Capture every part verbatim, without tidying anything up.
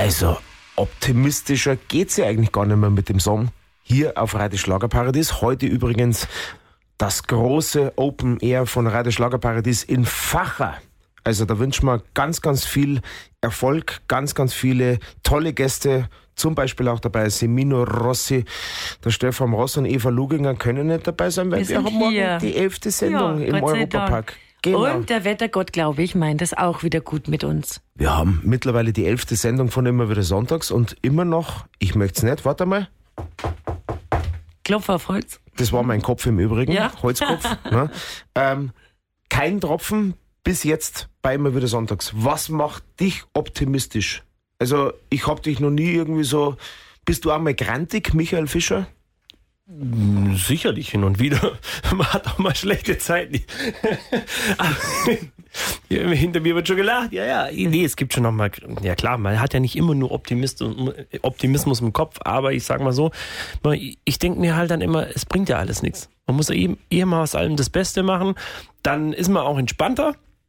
Also, optimistischer geht's ja eigentlich gar nicht mehr mit dem Song. Hier auf Radio Schlagerparadies. Heute übrigens das große Open Air von Radio Schlagerparadies in Vacha. Also da wünschen wir ganz, ganz viel Erfolg, ganz, ganz viele tolle Gäste. Zum Beispiel auch dabei Semino Rossi, der Stefan Ross und Eva Luginger können nicht dabei sein, weil wir, wir haben hier. morgen die elfte Sendung ja, im Europapark. Genau. Und der Wettergott, glaube ich, meint das auch wieder gut mit uns. Wir haben mittlerweile die elfte Sendung von Immer wieder Sonntags und immer noch, ich möchte es nicht, warte mal. Klopf auf Holz. Das war mein Kopf im Übrigen, ja. Holzkopf. ne? ähm, kein Tropfen bis jetzt bei Immer wieder Sonntags. Was macht dich optimistisch? Also ich habe dich noch nie irgendwie so... Bist du auch mal grantig, Michael Fischer? Sicherlich hin und wieder. Man hat auch mal schlechte Zeiten. Hinter mir wird schon gelacht. Ja, ja. Nee, es gibt schon noch mal... Ja klar, man hat ja nicht immer nur Optimismus, Optimismus im Kopf, aber ich sag mal so, ich denke mir halt dann immer, es bringt ja alles nichts. Man muss eben eher mal aus allem das Beste machen. Dann ist man auch entspannter.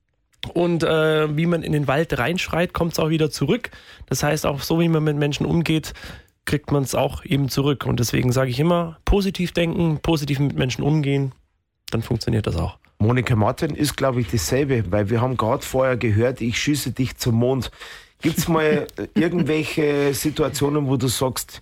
Und äh, wie man in den Wald reinschreit, kommt es auch wieder zurück. Das heißt, auch so wie man mit Menschen umgeht, kriegt man es auch eben zurück. Und deswegen sage ich immer, positiv denken, positiv mit Menschen umgehen, dann funktioniert das auch. Monika Martin ist, glaube ich, dasselbe, weil wir haben gerade vorher gehört, ich schieße dich zum Mond. Gibt es mal irgendwelche Situationen, wo du sagst,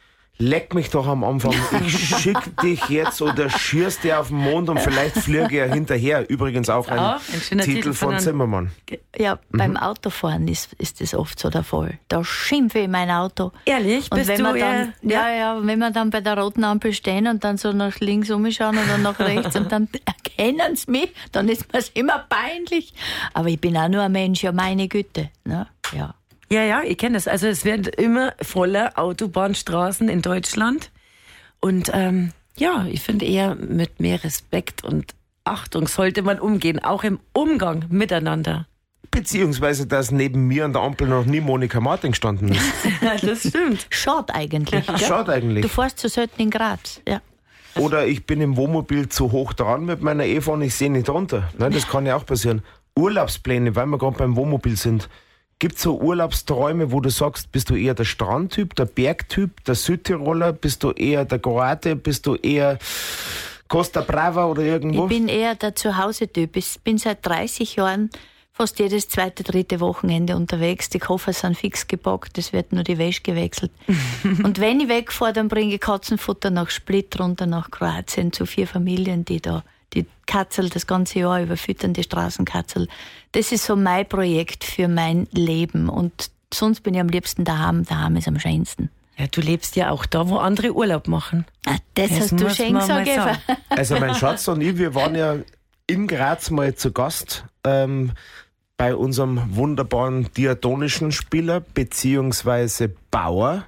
leck mich doch am Anfang, ich schick dich jetzt oder schießt dir auf den Mond und vielleicht fliege er hinterher. Übrigens auch ein, ja, ein Titel, Titel von, von Zimmermann. Ja, mhm. beim Autofahren ist, ist das oft so der Fall. Da schimpfe ich mein Auto. Ehrlich? Und Bist wenn du wir dann, ja, ja, ja, wenn wir dann bei der roten Ampel stehen und dann so nach links umschauen oder nach rechts und dann erkennen sie mich, dann ist mir immer peinlich. Aber ich bin auch nur ein Mensch, ja, meine Güte. Ne? Ja. Ja, ja, ich kenne das. Also es werden immer voller Autobahnstraßen in Deutschland. Und ähm, ja, ich finde eher mit mehr Respekt und Achtung sollte man umgehen, auch im Umgang miteinander. Beziehungsweise, dass neben mir an der Ampel noch nie Monika Martin gestanden ist. Das stimmt. Schade eigentlich. Ja. Schade eigentlich. Du fährst zu selten in Graz, ja. Oder ich bin im Wohnmobil zu hoch dran mit meiner Eva und ich sehe nicht runter. Nein, das kann ja auch passieren. Urlaubspläne, weil wir gerade beim Wohnmobil sind. Gibt es so Urlaubsträume, wo du sagst, bist du eher der Strandtyp, der Bergtyp, der Südtiroler, bist du eher der Kroate, bist du eher Costa Brava oder irgendwo? Ich bin eher der Zuhause-Typ. Ich bin seit dreißig Jahren fast jedes zweite, dritte Wochenende unterwegs. Die Koffer sind fix gepackt, es wird nur die Wäsche gewechselt. Und wenn ich wegfahre, dann bringe ich Katzenfutter nach Split runter nach Kroatien zu vier Familien, die da die Katzel das ganze Jahr über füttern, die Straßenkatzel. Das ist so mein Projekt für mein Leben. Und sonst bin ich am liebsten daheim. Daheim ist am schönsten. Ja, du lebst ja auch da, wo andere Urlaub machen. Ah, das, das hast du schön gesagt, Eva. Also mein Schatz und ich, wir waren ja in Graz mal zu Gast ähm, bei unserem wunderbaren diatonischen Spieler beziehungsweise Bauer,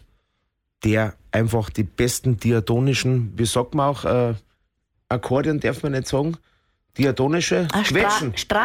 der einfach die besten diatonischen, wie sagt man auch, äh, Akkordeon darf man nicht sagen, diatonische Ach, Quetschen. Stra-